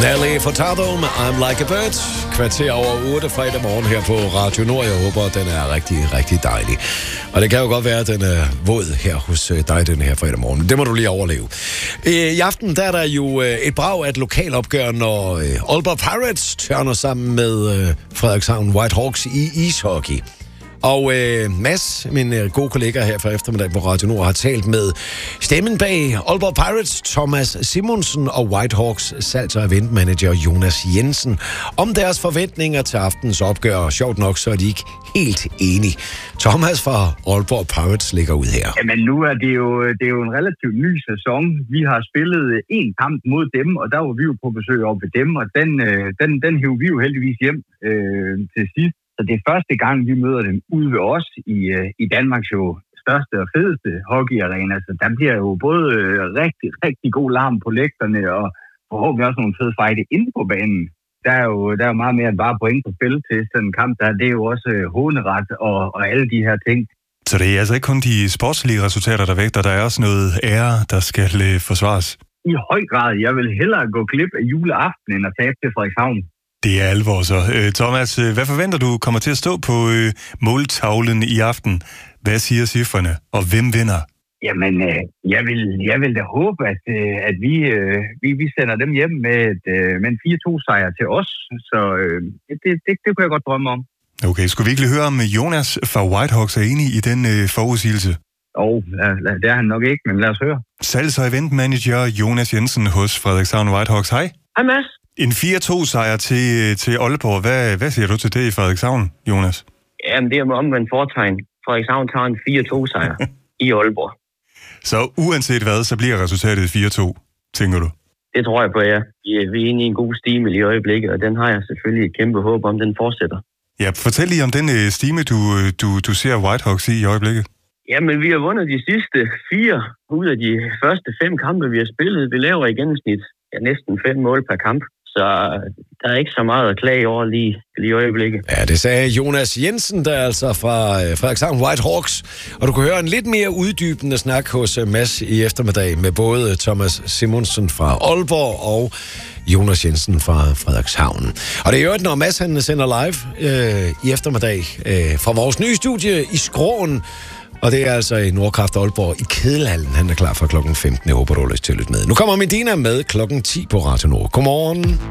Nelly Furtado med I'm Like a Bird. Kvarter over 8 fredag morgen her på Radio Nord. Jeg håber, den er rigtig, rigtig dejlig. Og det kan jo godt være, at den er våd her hos dig den her fredag morgen. Det må du lige overleve. I aften der er der jo et brag af et lokalopgør, når Aalborg Pirates tørner sammen med Frederikshavn Whitehawks i ishockey. Og Mads, min gode kollega her fra eftermiddag på Radio Nord, har talt med stemmen bag Aalborg Pirates, Thomas Simonsen, og Whitehawks salgs- og eventmanager Jonas Jensen om deres forventninger til aftens opgør. Og sjovt nok, så er de ikke helt enige. Thomas fra Aalborg Pirates ligger ud her. Jamen nu er det er jo en relativt ny sæson. Vi har spillet en kamp mod dem, og der var vi jo på besøg op ved dem, og den hævde vi jo heldigvis hjem til sidst. Så det er første gang, vi møder dem ude ved os i Danmarks jo største og fedeste hockeyarena. Så der bliver jo både rigtig, rigtig god larm på lægterne, og forhåbentlig også nogle fede fighter inde på banen. Der er jo meget mere end bare point på spil til sådan en kamp. Det er jo også håneret og alle de her ting. Så det er altså ikke kun de sportslige resultater, der vægter. Der er også noget ære, der skal forsvares. I høj grad. Jeg vil hellere gå glip af juleaften, end at tabe til Frederikshavn. Det er alvor så. Thomas, hvad forventer du kommer til at stå på måltavlen i aften? Hvad siger cifrene, og hvem vinder? Jamen, jeg vil da håbe, at vi sender dem hjem med en 4-2-sejr til os. Så det kunne jeg godt drømme om. Okay, skulle vi ikke lige høre, om Jonas fra Whitehawks er enig i den forudsigelse? Det er han nok ikke, men lad os høre. Salgs- og eventmanager Jonas Jensen hos Frederikshavn Whitehawks. Hej. Hej Mads. En 4-2-sejr til Aalborg. Hvad siger du til det i Frederikshavn, Jonas? Jamen, det er med omvendt foretegn. Frederikshavn tager en 4-2-sejr i Aalborg. Så uanset hvad, så bliver resultatet 4-2, tænker du? Det tror jeg på, ja. Vi er inde i en god stime i øjeblikket, og den har jeg selvfølgelig et kæmpe håb om, den fortsætter. Ja, fortæl lige om den stime, du ser Whitehawks i øjeblikket. Jamen, vi har vundet de sidste 4 ud af de første 5 kampe, vi har spillet. Vi laver i gennemsnit næsten 5 mål per kamp. Så der er ikke så meget at klage over lige i øjeblikket. Ja, det sagde Jonas Jensen, der er altså fra Frederikshavn Whitehawks. Og du kan høre en lidt mere uddybende snak hos Mads i eftermiddag med både Thomas Simonsen fra Aalborg og Jonas Jensen fra Frederikshavn. Og det er jo, når Mads han sender live i eftermiddag fra vores nye studie i Skråen. Og det er altså i Nordkraft Aalborg i Kedelhallen. Han er klar for klokken 15. Jeg håber, du har lyst til at lytte med. Nu kommer Medina med klokken 10 på Radio Nord. Godmorgen.